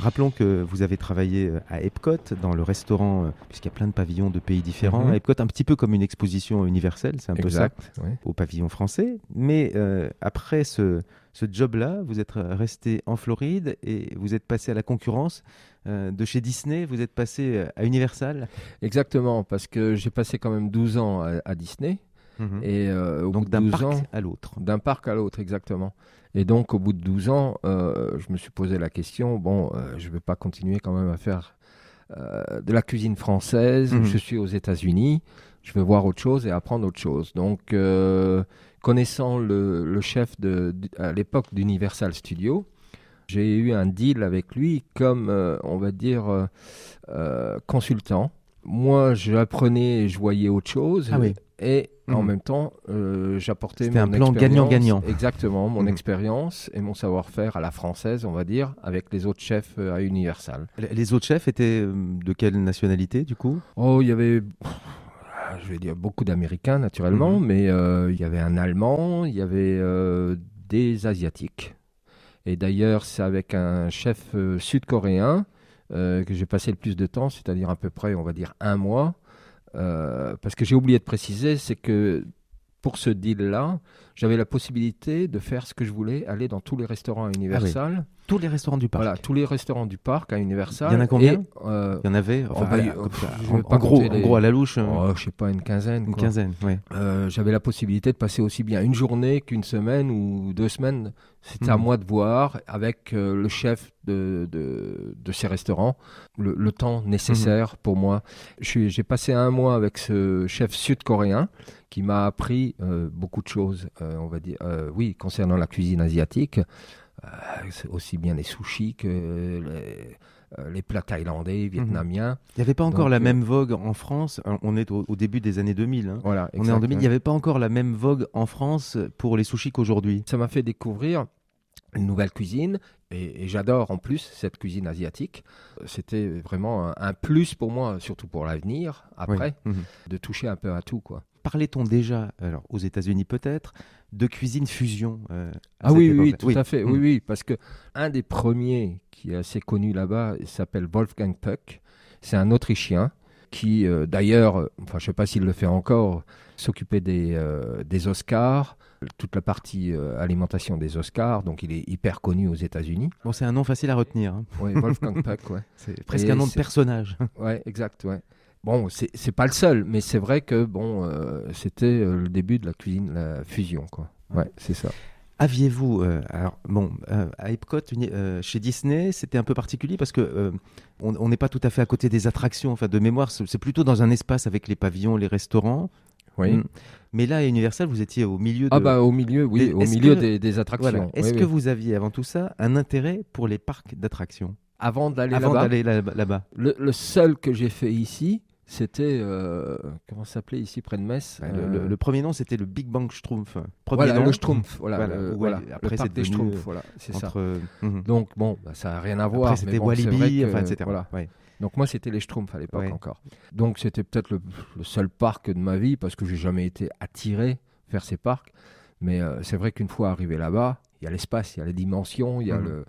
Rappelons que vous avez travaillé à Epcot, dans le restaurant, puisqu'il y a plein de pavillons de pays différents. À Epcot, un petit peu comme une exposition universelle, c'est un peu ça, au pavillon français. Mais après ce job-là, vous êtes resté en Floride et vous êtes passé à la concurrence de chez Disney, vous êtes passé à Universal. Exactement, parce que j'ai passé quand même 12 ans à Disney. Et, donc d'un parc à l'autre. D'un parc à l'autre, exactement. Et donc, au bout de 12 ans, je me suis posé la question, je ne vais pas continuer quand même à faire de la cuisine française. Je suis aux États-Unis, je veux voir autre chose et apprendre autre chose. Donc, connaissant le chef à l'époque d'Universal Studios, j'ai eu un deal avec lui comme, on va dire, consultant. Moi, j'apprenais et je voyais autre chose. Et en même temps, j'apportais C'était un plan gagnant-gagnant. Exactement, mon expérience et mon savoir-faire à la française, on va dire, avec les autres chefs à Universal. Les autres chefs étaient de quelle nationalité, du coup ? Il y avait, je vais dire, beaucoup d'Américains, naturellement, mais il y avait un Allemand, il y avait des Asiatiques. Et d'ailleurs, c'est avec un chef sud-coréen que j'ai passé le plus de temps, c'est-à-dire à peu près, on va dire, 1 mois. Parce que j'ai oublié de préciser, c'est que pour ce deal-là, j'avais la possibilité de faire ce que je voulais, aller dans tous les restaurants à Universal. Tous les restaurants du parc. Voilà, tous les restaurants du parc à Universal. Il y en a combien ? Il y en avait en gros, à la louche. Je sais pas, une quinzaine. Une quinzaine, oui. J'avais la possibilité de passer aussi bien une journée qu'une semaine ou 2 semaines. C'était à moi de voir avec le chef de ces restaurants le temps nécessaire pour moi. J'ai passé 1 mois avec ce chef sud-coréen qui m'a appris beaucoup de choses, on va dire, concernant la cuisine asiatique. Aussi bien les sushis que les plats thaïlandais, vietnamiens. Il n'y avait pas encore la même vogue en France. On est au début des années 2000. Hein. Voilà, on est en 2000. Il n'y avait pas encore la même vogue en France pour les sushis qu'aujourd'hui. Ça m'a fait découvrir une nouvelle cuisine et j'adore en plus cette cuisine asiatique. C'était vraiment un plus pour moi, surtout pour l'avenir, après, de toucher un peu à tout, quoi. Parlait-on déjà, alors aux États-Unis peut-être, de cuisine fusion oui, tout à fait. Oui, parce que un des premiers qui est assez connu là-bas, il s'appelle Wolfgang Puck. C'est un Autrichien qui, d'ailleurs, je ne sais pas s'il le fait encore, s'occupait des Oscars, toute la partie alimentation des Oscars, donc il est hyper connu aux États-Unis. Bon, c'est un nom facile à retenir. Hein. Oui, Wolfgang Puck, ouais. C'est presque un nom de personnage. Oui, exact, ouais. Bon, c'est pas le seul, mais c'est vrai que c'était le début de la cuisine, la fusion, quoi. Ouais, c'est ça. Aviez-vous, à Epcot, chez Disney, c'était un peu particulier parce que on n'est pas tout à fait à côté des attractions. Enfin, de mémoire, c'est plutôt dans un espace avec les pavillons, les restaurants. Oui. Mais là, à Universal, vous étiez au milieu de... au milieu, oui, au milieu des attractions. Voilà. Est-ce que vous aviez, avant tout ça, un intérêt pour les parcs d'attractions ? Avant d'aller là-bas. Le seul que j'ai fait ici, c'était, comment ça s'appelait ici, près de Metz le premier nom, c'était le Big Bang Schtroumpf. Le Schtroumpf, Après, le parc des Schtroumpfs, c'est ça. Donc, ça n'a rien à voir. Après, c'était Walibi, etc. Voilà. Ouais. Donc, moi, c'était les Schtroumpfs à l'époque encore. Donc, c'était peut-être le seul parc de ma vie, parce que j'ai jamais été attiré vers ces parcs. Mais c'est vrai qu'une fois arrivé là-bas, il y a l'espace, il y a les dimensions, il y a le...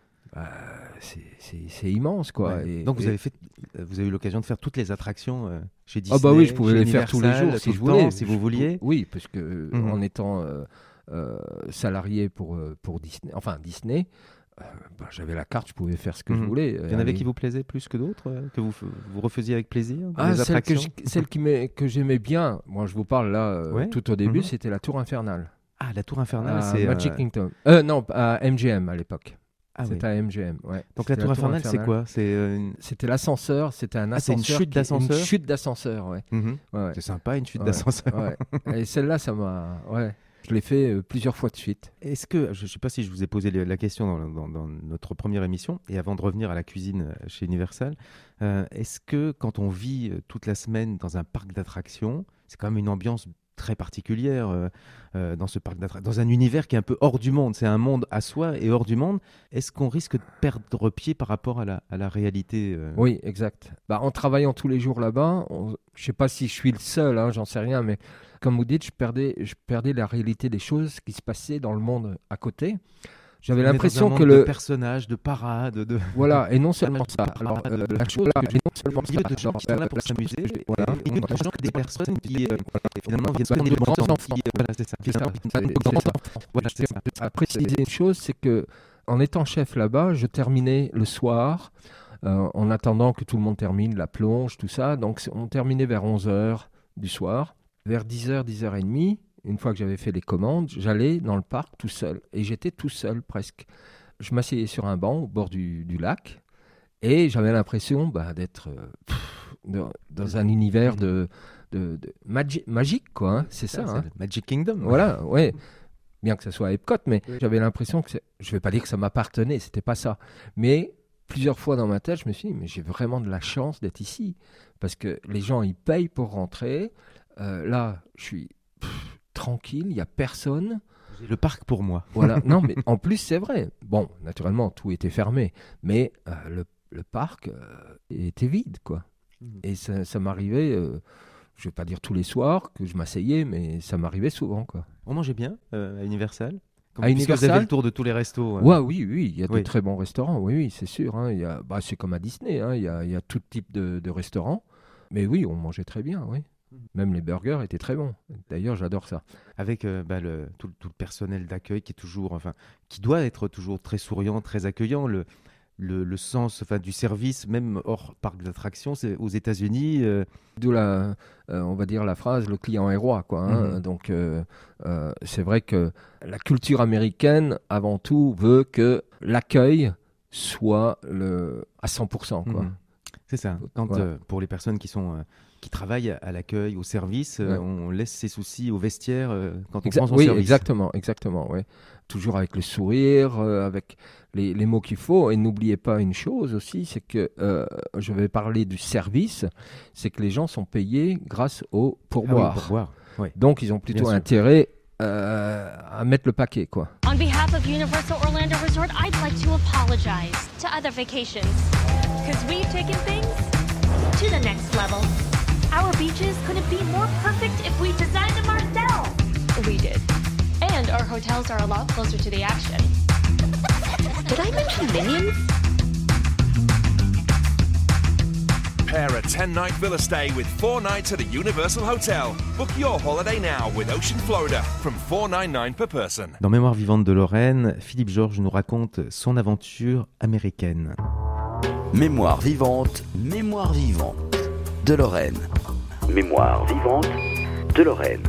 c'est immense, quoi. Ouais. Donc vous avez eu l'occasion de faire toutes les attractions chez Disney. Oui, je pouvais les faire tous les jours si je voulais. Si vous vouliez. Oui, parce que en étant salarié pour Disney, Disney, j'avais la carte, je pouvais faire ce que je voulais. Il y en avait qui vous plaisaient plus que d'autres, que vous refaisiez avec plaisir les celle attractions que j'aimais bien, moi je vous parle là tout au début, c'était la Tour Infernale. Ah, la Tour Infernale, c'est... Magic Kingdom. Non, à MGM à l'époque. C'était à MGM, ouais. Donc la Tour Infernale, c'est quoi ? C'était l'ascenseur, c'était un ascenseur. C'est une chute d'ascenseur ? Une chute d'ascenseur, ouais. Ouais. C'est sympa, une chute d'ascenseur. Ouais. Et celle-là, ça m'a... Ouais. Je l'ai fait plusieurs fois de suite. Est-ce que, je ne sais pas si je vous ai posé la question dans notre première émission, et avant de revenir à la cuisine chez Universal, est-ce que quand on vit toute la semaine dans un parc d'attractions, c'est quand même une ambiance très particulière dans ce parc d'attractions, dans un univers qui est un peu hors du monde, c'est un monde à soi et hors du monde, est-ce qu'on risque de perdre pied par rapport à la réalité Oui, exact. En travaillant tous les jours là-bas, je ne sais pas si je suis le seul, j'en sais rien, mais comme vous dites, je perdais la réalité des choses qui se passaient dans le monde à côté. J'avais On est dans l'impression un monde que de personnages, de parades, de voilà, et non seulement ça. Alors, la chose, et non seulement milieu de gens qui sont là pour s'amuser, voilà, et milieu de gens que des personnes qui finalement viennent sont prendre de le grands temps. enfants. Voilà, c'est ça. C'est ça. Voilà, c'est ça. À préciser une chose, c'est que en étant chef là-bas, je terminais le soir, en attendant que tout le monde termine, la plonge, tout ça. Donc on terminait vers 11h du soir. Vers 10h, 10h30, une fois que j'avais fait les commandes, j'allais dans le parc tout seul. Et j'étais tout seul presque. Je m'asseyais sur un banc au bord du lac et j'avais l'impression d'être dans un univers magique, quoi. Hein. C'est ça. Hein. Le Magic Kingdom. Voilà, ouais. Bien que ça soit à Epcot, mais j'avais l'impression que je ne vais pas dire que ça m'appartenait, c'était pas ça. Mais plusieurs fois dans ma tête, je me suis dit, mais j'ai vraiment de la chance d'être ici. Parce que les gens, ils payent pour rentrer. Là, je suis tranquille, il n'y a personne. J'ai le parc pour moi. Voilà. Non, mais en plus, c'est vrai. Bon, naturellement, tout était fermé. Mais le parc était vide, quoi. Et ça m'arrivait, je ne vais pas dire tous les soirs que je m'asseyais, mais ça m'arrivait souvent, quoi. On mangeait bien à Universal. À Universal, vous avez le tour de tous les restos. Ouais, oui, il y a de très bons restaurants, oui, c'est sûr. Hein. C'est comme à Disney, hein. Il y a tout type de restaurants. Mais oui, on mangeait très bien, oui. Même les burgers étaient très bons. D'ailleurs, j'adore ça. Avec tout le personnel d'accueil qui est toujours, qui doit être toujours très souriant, très accueillant. Le sens du service, même hors parc d'attractions, c'est aux États-Unis. D'où on va dire la phrase, le client est roi, quoi. Hein. Donc, c'est vrai que la culture américaine, avant tout, veut que l'accueil soit à 100%, quoi. C'est ça. Pour les personnes qui travaillent à l'accueil, au service, on laisse ses soucis au vestiaire quand on prend son service. Exactement. Ouais. Toujours avec le sourire, avec les mots qu'il faut. Et n'oubliez pas une chose aussi, c'est que je vais parler du service, c'est que les gens sont payés grâce au pourboire. Pourboire. Ouais. Donc, ils ont plutôt intérêt à mettre le paquet, quoi. On behalf of Universal Orlando Resort, I'd like to apologize to other vacations. Because we've taken things to the next level. Our beaches couldn't be more perfect if we designed them ourselves. We did. And our hotels are a lot closer to the action. Did I mention Minions? Pair a 10-night villa stay with 4 nights at a Universal Hotel. Book your holiday now with Ocean Florida from $499 per person. Dans Mémoire vivante de Lorraine, Philippe Georges nous raconte son aventure américaine. Mémoire vivante de Lorraine. Mémoire vivante de Lorraine.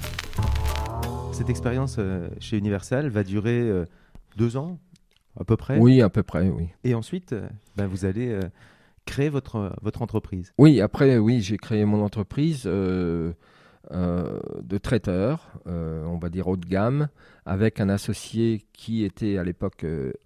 Cette expérience chez Universal va durer 2 ans, à peu près. Oui, à peu près, oui. Et ensuite, vous allez créer votre entreprise. Oui, après, j'ai créé mon entreprise de traiteur, on va dire haut de gamme, avec un associé qui était à l'époque,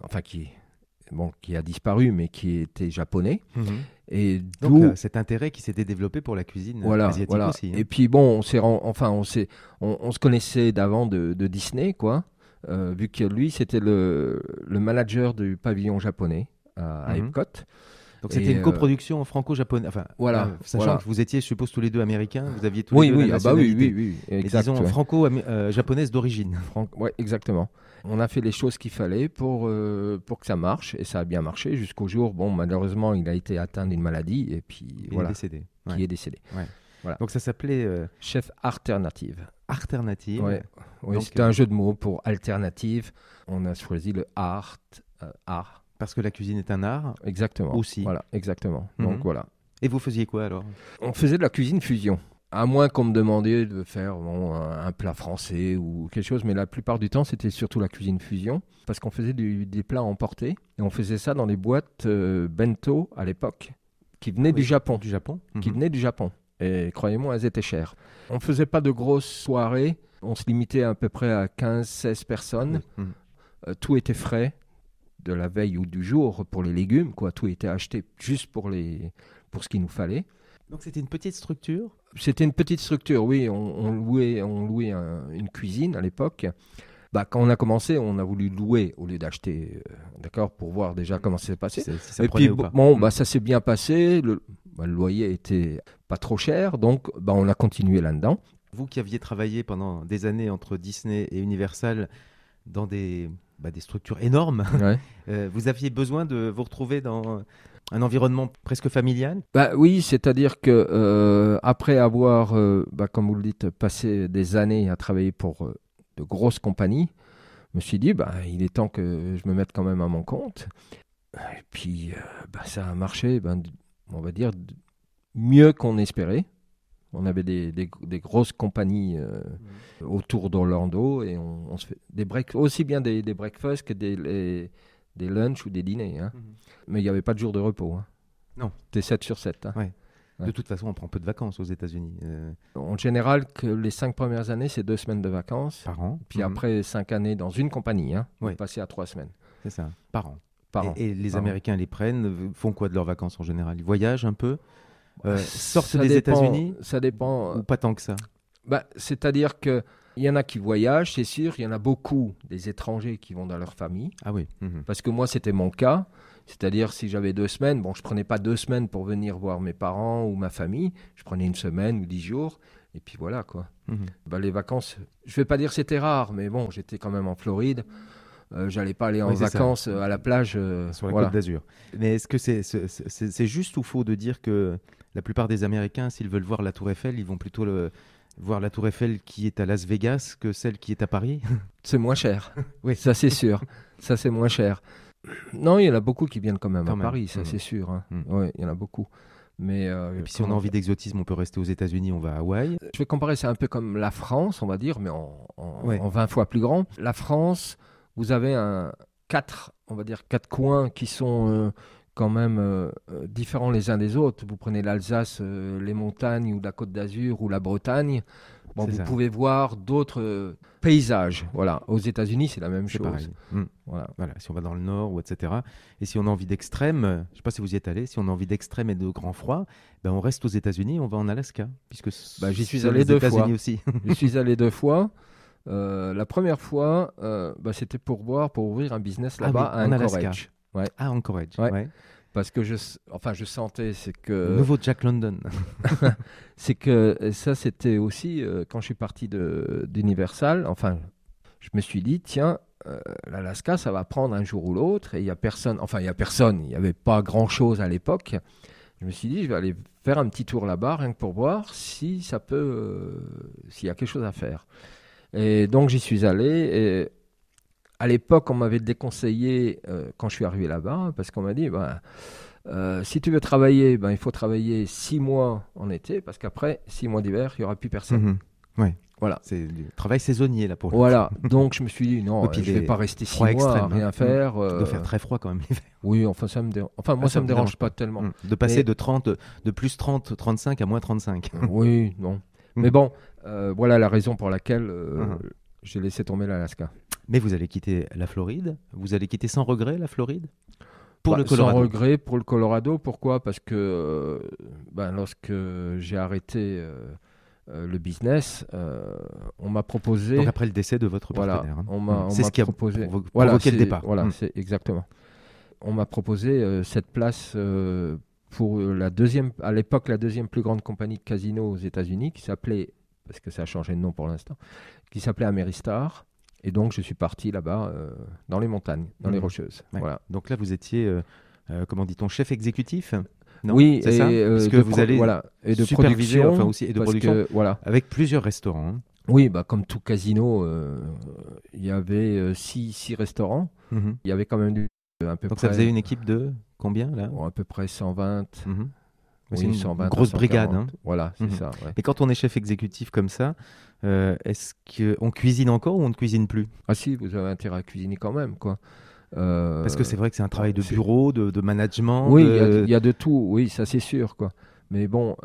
qui a disparu, mais qui était japonais. Et donc cet intérêt qui s'était développé pour la cuisine asiatique aussi. Hein. Et puis bon, on se connaissait d'avant de Disney, quoi. Vu que lui, c'était le manager du pavillon japonais à Epcot. Donc c'était une coproduction franco-japonaise. Sachant que vous étiez, je suppose, tous les deux américains, vous aviez tous les deux la nationalité. Oui, exact. Disons franco-japonaise d'origine. Oui, exactement. On a fait les choses qu'il fallait pour que ça marche, et ça a bien marché jusqu'au jour, malheureusement, il a été atteint d'une maladie, et puis il est décédé. Qui est décédé. Ouais. Voilà. Donc ça s'appelait Chef Alternative. Alternative. Oui, c'était un jeu de mots pour alternative. On a choisi le art. Parce que la cuisine est un art. Exactement. Aussi. Voilà, exactement. Donc voilà. Et vous faisiez quoi alors ? On faisait de la cuisine fusion. À moins qu'on me demandait de faire un plat français ou quelque chose, mais la plupart du temps, c'était surtout la cuisine fusion, parce qu'on faisait des plats emportés, et on faisait ça dans des boîtes bento à l'époque, qui venaient du Japon. Qui venaient du Japon. Et croyez-moi, elles étaient chères. On ne faisait pas de grosses soirées, on se limitait à peu près à 15-16 personnes. Tout était frais, de la veille ou du jour pour les légumes, quoi. Tout était acheté juste pour ce qu'il nous fallait. Donc c'était une petite structure ? C'était une petite structure, oui. On louait une cuisine à l'époque. Quand on a commencé, on a voulu louer au lieu d'acheter, d'accord, pour voir déjà comment ça s'est passé. Si ça prenait ou pas. Ça s'est bien passé. Le loyer était pas trop cher, donc on a continué là-dedans. Vous qui aviez travaillé pendant des années entre Disney et Universal dans des des structures énormes. Ouais. Vous aviez besoin de vous retrouver dans un environnement presque familial? Oui, c'est-à-dire que après avoir, comme vous le dites, passé des années à travailler pour de grosses compagnies, je me suis dit, il est temps que je me mette quand même à mon compte. Et puis, ça a marché, on va dire, mieux qu'on espérait. On avait des grosses compagnies autour d'Orlando et on se fait aussi bien des breakfasts que des lunchs ou des dîners. Hein. Mais il n'y avait pas de jour de repos. Hein. Non. C'était 7 sur 7. Hein. Ouais. Ouais. De toute façon, on prend peu de vacances aux États-Unis. En général, que les 5 premières années, c'est 2 semaines de vacances. Par an. Puis après 5 années dans une compagnie, on est passé à 3 semaines. C'est ça, par an. Par an. Et les Par Américains les prennent, font quoi de leurs vacances en général? Ils voyagent un peu, sortent Ça des dépend- États-Unis Ça dépend. ou pas tant que ça? C'est-à-dire qu'il y en a qui voyagent, c'est sûr. Il y en a beaucoup des étrangers qui vont dans leur famille. Ah oui. Parce que moi, c'était mon cas. C'est-à-dire, si j'avais 2 semaines, je ne prenais pas 2 semaines pour venir voir mes parents ou ma famille. Je prenais 1 semaine ou 10 jours. Et puis voilà, quoi. Les vacances, je ne vais pas dire que c'était rare, mais bon, j'étais quand même en Floride. J'allais pas aller en vacances à la plage. Sur la Côte d'Azur. Mais est-ce que c'est juste ou faux de dire que la plupart des Américains, s'ils veulent voir la Tour Eiffel, ils vont plutôt voir la Tour Eiffel qui est à Las Vegas que celle qui est à Paris? C'est moins cher. Oui. Ça, c'est sûr. Ça, c'est moins cher. Non, il y en a beaucoup qui viennent quand même à même. Paris, ça, c'est sûr. Hein. Ouais, il y en a beaucoup. Mais, et puis si on a envie d'exotisme, on peut rester aux États-Unis, on va à Hawaï. Je vais comparer, c'est un peu comme la France, on va dire, mais en 20 fois plus grand. La France, vous avez 4 coins qui sont quand même différents les uns des autres. Vous prenez l'Alsace, les montagnes ou la Côte d'Azur ou la Bretagne. Vous pouvez voir d'autres paysages. Voilà. Aux États-Unis, c'est la même chose. Pareil. Voilà. Si on va dans le nord, ou etc. Et si on a envie d'extrême, je ne sais pas si vous y êtes allé, si on a envie d'extrême et de grand froid, on reste aux États-Unis, on va en Alaska. Puisque j'y suis allé 2 fois. Aussi. Je suis allé 2 fois. La première fois, c'était pour ouvrir un business là-bas à Anchorage. Ouais. À Anchorage. Ouais. Ouais. Parce que je sentais, c'est que... Le nouveau Jack London. C'est que ça, c'était aussi, quand je suis parti d'Universal, je me suis dit, tiens, l'Alaska, ça va prendre un jour ou l'autre, et il n'y a personne, il n'y avait pas grand-chose à l'époque. Je me suis dit, je vais aller faire un petit tour là-bas, rien que pour voir si ça peut, s'il y a quelque chose à faire. Et donc, j'y suis allé, et à l'époque, on m'avait déconseillé quand je suis arrivé là-bas, parce qu'on m'a dit, si tu veux travailler, il faut travailler 6 mois en été, parce qu'après 6 mois d'hiver, il n'y aura plus personne. Ouais. Voilà. C'est du travail saisonnier là pour le Voilà. Donc je me suis dit non, je ne vais pas rester 6 mois à rien faire. Ça doit faire très froid quand même l'hiver. Oui, moi ça me dérange pas tellement. De passer de plus 30, 35 à moins 35. Oui, non. Mais bon, voilà la raison pour laquelle j'ai laissé tomber l'Alaska. Mais vous allez quitter la Floride. Vous allez quitter sans regret la Floride pour le Colorado. Sans regret pour le Colorado. Pourquoi ? Parce que lorsque j'ai arrêté le business, on m'a proposé... Donc après le décès de votre partenaire. C'est ce qui a proposé... provoqué le départ. Voilà, c'est exactement. On m'a proposé cette place pour à l'époque la deuxième plus grande compagnie de casinos aux États-Unis, qui s'appelait, parce que ça a changé de nom pour l'instant, qui s'appelait Ameristar. Et donc, je suis parti là-bas, dans les montagnes, dans les Rocheuses. Ouais. Voilà. Donc là, vous étiez, comment dit-on, chef exécutif? Non, oui, c'est ça. Parce que vous allez et de superviser, production, aussi, et de production, avec plusieurs restaurants. Hein. Oui, comme tout casino, il y avait 6 restaurants. Il y avait quand même à peu donc près... ça faisait une équipe de combien là? À peu près 120. C'est une 120 grosse brigade. Hein. Voilà, c'est ça. Ouais. Et quand on est chef exécutif comme ça, est-ce qu'on cuisine encore ou on ne cuisine plus? Ah si, vous avez intérêt à cuisiner quand même, quoi. Parce que c'est vrai que c'est un travail de bureau, de management. Oui, il y a de tout, oui, ça c'est sûr, quoi. Mais bon...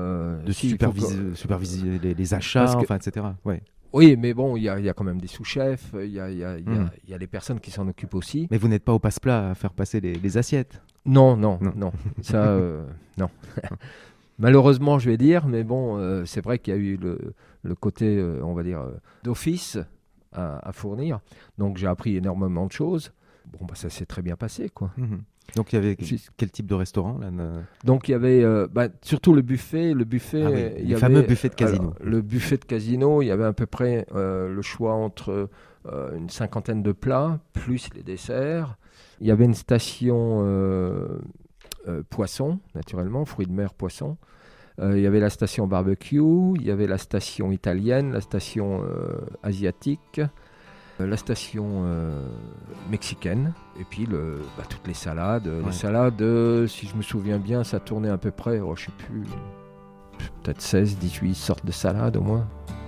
superviser les achats, etc. Ouais. Oui, mais bon, il y a quand même des sous-chefs, il y a des personnes qui s'en occupent aussi. Mais vous n'êtes pas au passe-plat à faire passer les assiettes? Non. Ça, non. Malheureusement, je vais dire, mais bon, c'est vrai qu'il y a eu le côté, on va dire, d'office à fournir. Donc, j'ai appris énormément de choses. Bon, ça s'est très bien passé, quoi. Donc, il y avait quel type de restaurant là? Donc, il y avait surtout le buffet. Le fameux buffet de casino. Alors, le buffet de casino, il y avait à peu près le choix entre une 50aine de plats, plus les desserts. Il y avait une station poisson, naturellement, fruits de mer, poisson. Il y avait la station barbecue, il y avait la station italienne, la station asiatique, la station mexicaine, et puis toutes les salades. Ouais. Les salades, si je me souviens bien, ça tournait à peu près, je ne sais plus, peut-être 16, 18 sortes de salades au moins.